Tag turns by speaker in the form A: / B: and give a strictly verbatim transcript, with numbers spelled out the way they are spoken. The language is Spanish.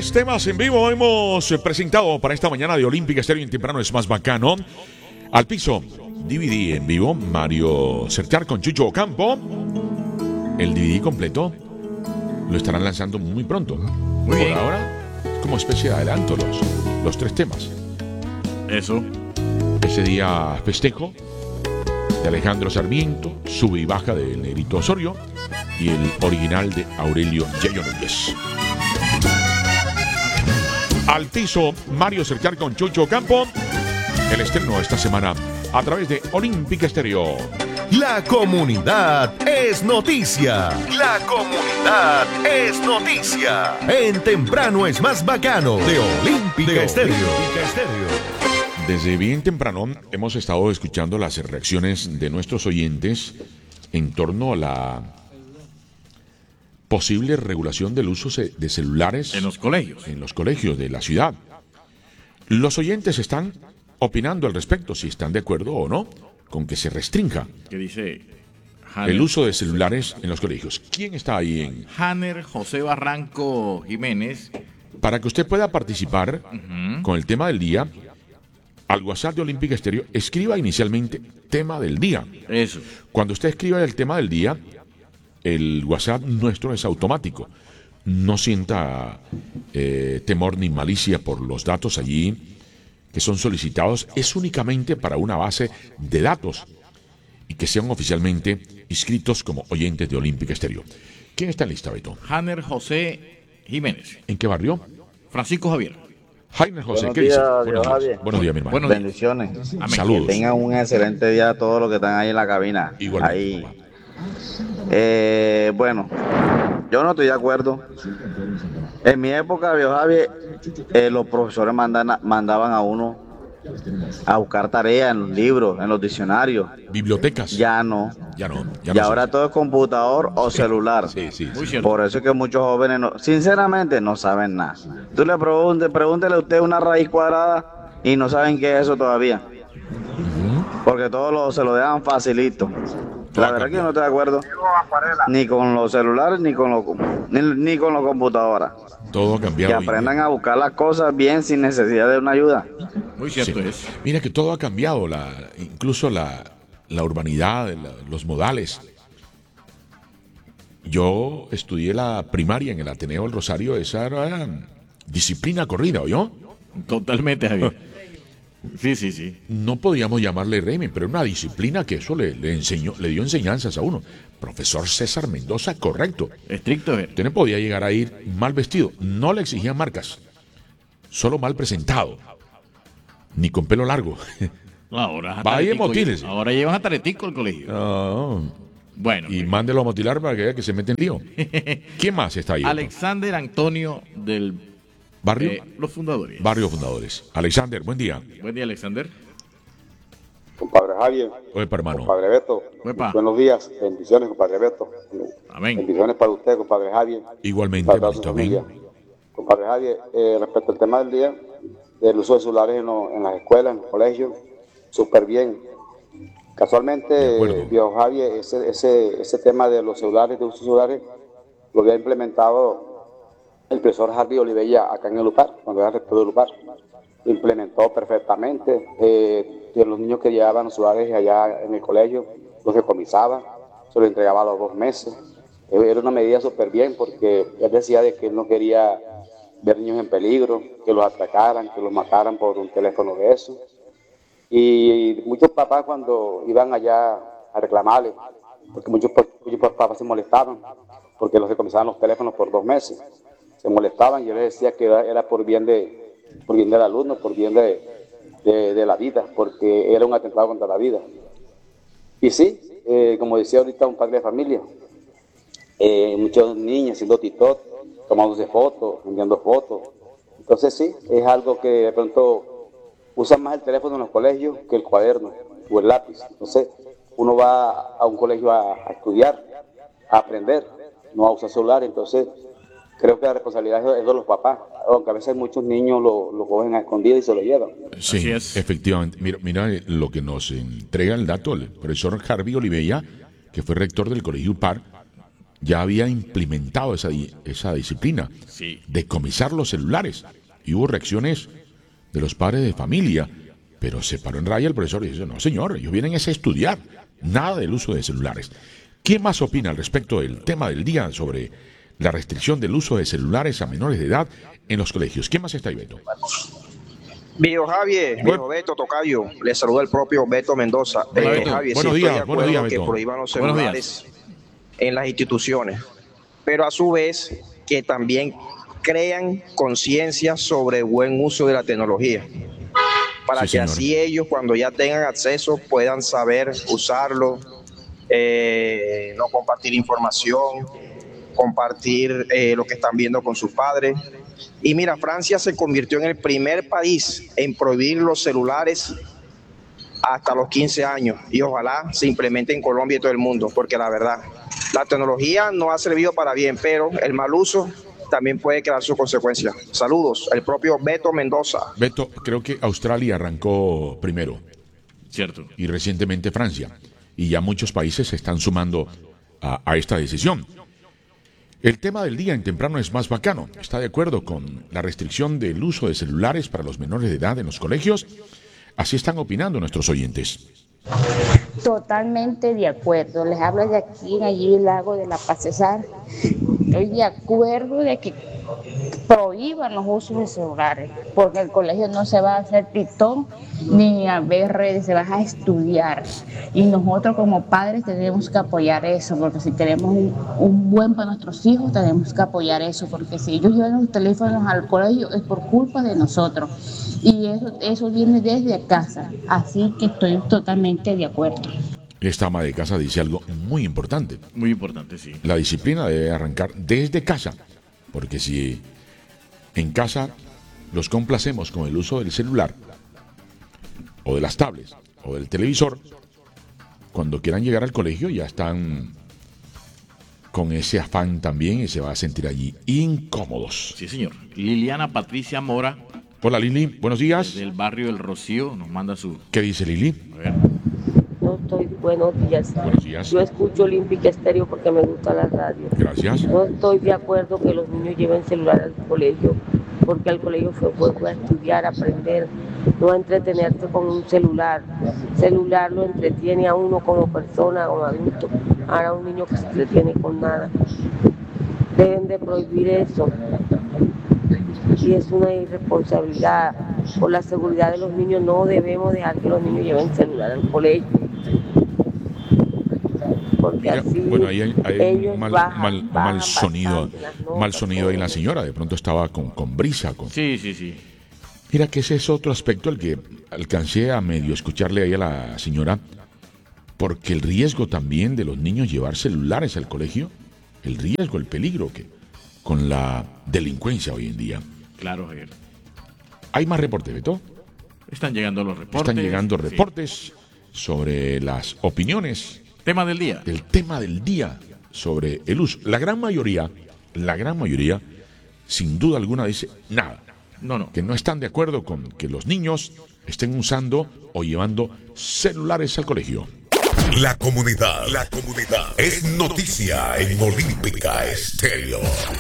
A: Tres temas en vivo hemos presentado para esta mañana de Olímpica Estéreo en Temprano es más bacano. Al piso, D V D en vivo, Mario Cercar con Chucho Ocampo. El D V D completo lo estarán lanzando muy pronto.
B: Muy
A: Por
B: bien.
A: ahora, como especie de adelanto, los, los tres temas.
B: Eso.
A: Ese día festejo de Alejandro Sarmiento, sube y baja de Negrito Osorio y el original de Aurelio Yayo Núñez. Al piso, Mario Cercar con Chucho Campo. El estreno esta semana a través de Olímpica Estéreo.
C: La comunidad es noticia. La comunidad es noticia. En Temprano es más bacano de Olímpica Estéreo. Olímpica Estéreo.
A: Desde bien temprano hemos estado escuchando las reacciones de nuestros oyentes en torno a la posible regulación del uso de celulares
B: En los colegios.
A: en los colegios de la ciudad. Los oyentes están opinando al respecto, si están de acuerdo o no con que se restrinja
B: Que dice Hanner,
A: el uso de celulares en los colegios. ¿Quién está ahí en?
B: Hanner José Barranco Jiménez.
A: Para que usted pueda participar
B: Uh-huh.
A: con el tema del día, al WhatsApp de Olímpica Estéreo, escriba inicialmente tema del día.
B: Eso.
A: Cuando usted escriba el tema del día, el WhatsApp nuestro es automático. No sienta eh, temor ni malicia por los datos allí que son solicitados. Es únicamente para una base de datos y que sean oficialmente inscritos como oyentes de Olímpica Estéreo. ¿Quién está en lista, Beto?
B: Hanner José Jiménez.
A: ¿En qué barrio?
B: Francisco Javier.
A: Jaime José,
D: Buenos
A: ¿qué
D: días,
A: dice?
D: Dios
A: Buenos días.
D: Javier.
A: Buenos días, mi hermano.
B: Buenos días.
D: Bendiciones.
B: Amén.
A: Saludos.
D: Que tengan un excelente día todos los que están ahí en la cabina.
A: Igualmente,
D: Ahí.
A: papá.
D: Eh, bueno, yo no estoy de acuerdo. En mi época, Dios Javier, eh, los profesores mandan, mandaban a uno a buscar tareas en los libros, en los diccionarios.
A: Bibliotecas.
D: Ya no.
A: Ya no. Ya
D: Y
A: no
D: ahora
A: se-
D: todo es computador o celular.
A: Sí, sí,
B: Muy
A: sí.
B: cierto.
D: Por eso es que muchos jóvenes, no- sinceramente, no saben nada. Tú le preguntes, pregúntele a usted una raíz cuadrada y no saben qué es eso todavía. Porque todo lo, se lo dejan facilito.
A: Todo
D: La
A: ha
D: verdad que yo
A: cambiado.
D: no estoy de acuerdo ni con los celulares ni con los ni, ni con los computadoras.
A: Todo ha
D: Que
A: cambiado.
D: aprendan a buscar las cosas bien sin necesidad de una ayuda.
B: Muy cierto
A: Sí.
B: es.
A: Mira que todo ha cambiado, la, incluso la, la urbanidad, la- los modales. Yo estudié la primaria en el Ateneo del Rosario, esa era disciplina corrida, ¿oyó?
B: Totalmente, Javier. Sí, sí, sí.
A: No podíamos llamarle régimen, pero era una disciplina que eso le, le enseñó, le dio enseñanzas a uno. Profesor César Mendoza, correcto.
B: Estricto, Javier.
A: Usted no podía llegar a ir mal vestido, no le exigían marcas, solo mal presentado, ni con pelo largo.
B: Ahora, hasta
A: Vaya,
B: taretico
A: motínese.
B: llevan. Ahora llevan a Taretico al colegio.
A: No.
B: Bueno.
A: Y mándelo a motilar para que vea que se mete en lío. ¿Quién más está ahí?
B: Alexander Antonio del
A: Barrio,
B: eh, Los Fundadores.
A: Barrio Fundadores. Alexander, buen día.
B: Buen día, Alexander.
E: Compadre Javier,
A: Oye, hermano.
E: compadre Beto,
B: Uepa.
E: buenos días, bendiciones, compadre Beto.
B: Amén.
E: Bendiciones para usted, compadre Javier.
A: Igualmente,
E: Para toda su
A: hermanito, amén.
E: familia. Compadre Javier, eh, respecto al tema del día, del uso de celulares en, lo- en las escuelas, en los colegios, súper bien.
A: De
E: Casualmente,
A: acuerdo.
E: Dios Javier, ese, ese, ese tema de los celulares, de uso de celulares, lo había implementado el profesor Harvey Olivella acá en el UPAR, cuando era rector del UPAR. Lo implementó perfectamente. Eh, que los niños que llevaban los celulares allá en el colegio, los decomisaba, se los entregaba a los dos meses. Eh, Era una medida súper bien porque él decía de que él no quería ver niños en peligro, que los atacaran, que los mataran por un teléfono de eso. Y muchos papás cuando iban allá a reclamarle, porque muchos, muchos papás se molestaban, porque los decomisaban los teléfonos por dos meses. Se molestaban y yo les decía que era, era por bien de por bien del alumno, por bien de, de, de la vida, porque era un atentado contra la vida. Y sí, eh, como decía ahorita un padre de familia, eh, muchos niños haciendo TikTok, tomándose fotos, enviando fotos. Entonces sí, es algo que de pronto usan más el teléfono en los colegios que el cuaderno o el lápiz. Entonces uno va a un colegio a, a estudiar, a aprender, no a usar celular. Entonces creo que la responsabilidad es de los papás, aunque a veces muchos niños lo, lo cogen a escondidas y se lo llevan.
A: Sí,
B: Así es.
A: efectivamente. Mira, mira lo que nos entrega el dato el profesor Harvey Olivella, que fue rector del Colegio UPAR. ya había implementado esa, esa disciplina
B: Sí.
A: de decomisar los celulares. Y hubo reacciones de los padres de familia, pero se paró en raya el profesor y dice, no señor, ellos vienen es a estudiar, nada del uso de celulares. ¿Quién más opina al respecto del tema del día sobre la restricción del uso de celulares a menores de edad en los colegios? ¿Quién más está ahí, Beto?
F: Viejo Javier, viejo Beto, tocayo, le saluda el propio Beto Mendoza.
A: Hola,
F: Eh,
A: Beto.
F: Javier,
A: Buenos
F: sí
A: días,
F: estoy de
A: buenos
F: acuerdo
A: días,
F: que
A: Beto.
F: prohíban los
B: Buenos
F: celulares en las instituciones, pero a su vez que también crean conciencia sobre el buen uso de la tecnología, para
A: Sí,
F: que
A: señor.
F: así ellos cuando ya tengan acceso puedan saber usarlo, eh, no compartir información, compartir eh, lo que están viendo con sus padres. Y mira, Francia se convirtió en el primer país en prohibir los celulares hasta los quince años, y ojalá se implemente en Colombia y todo el mundo, porque la verdad, la tecnología no ha servido para bien, pero el mal uso también puede crear sus consecuencias. Saludos, el propio Beto Mendoza.
A: Beto, creo que Australia arrancó primero
B: Cierto.
A: y recientemente Francia, y ya muchos países se están sumando a, a esta decisión. El tema del día en Temprano es más bacano. ¿Está de acuerdo con la restricción del uso de celulares para los menores de edad en los colegios? Así están opinando nuestros oyentes.
G: Totalmente de acuerdo. Les hablo de aquí en allí el lago de la Paz Cesar. Estoy de acuerdo de que prohíban los usos de celulares, porque el colegio no se va a hacer pitón ni a ver redes, se va a estudiar. Y nosotros como padres tenemos que apoyar eso, porque si queremos un, un buen para nuestros hijos, tenemos que apoyar eso, porque si ellos llevan los teléfonos al colegio es por culpa de nosotros. Y eso, eso viene desde casa, así que estoy totalmente de acuerdo.
A: Esta ama de casa dice algo muy importante.
B: Muy importante, sí.
A: La disciplina debe arrancar desde casa, porque si en casa los complacemos con el uso del celular, o de las tablets, o del televisor, cuando quieran llegar al colegio ya están con ese afán también y se va a sentir allí incómodos.
B: Sí, señor. Liliana Patricia Mora,
A: Hola Lili, buenos días.
B: del barrio El Rocío, nos manda su...
A: ¿Qué dice Lili?
B: A ver.
H: No estoy, buenos días.
A: Buenos días.
H: Yo escucho Olímpica Estéreo porque me gusta la radio.
A: Gracias.
H: No estoy de acuerdo que los niños lleven celular al colegio, porque al colegio fue, fue, fue a estudiar, a aprender, no a entretenerse con un celular. Celular lo entretiene a uno como persona, como adulto. Ahora un niño que se entretiene con nada. Deben de prohibir eso. Y es una irresponsabilidad. Por la seguridad de los niños no debemos dejar que los niños lleven celular al colegio. Porque
A: Mira,
H: así
A: bueno, ahí hay, hay
H: ellos
A: un mal,
H: bajan,
A: mal,
H: bajan
A: mal sonido,
H: bastante las notas,
A: mal sonido ahí en la
H: todo.
A: señora. De pronto estaba con, con brisa. Con...
B: Sí, sí, sí.
A: Mira que ese es otro aspecto al que alcancé a medio escucharle ahí a la señora, porque el riesgo también de los niños llevar celulares al colegio, el riesgo, el peligro que con la delincuencia hoy en día.
B: Claro, Javier.
A: Hay más reportes, Beto.
B: Están llegando los reportes.
A: Están llegando
B: Sí.
A: reportes sobre las opiniones
B: Tema del día.
A: del tema del día sobre el uso. La gran mayoría, la gran mayoría, sin duda alguna dice nada,
B: No, no.
A: que no están de acuerdo con que los niños estén usando o llevando celulares al colegio.
C: La comunidad, la comunidad es noticia en Olímpica Estéreo.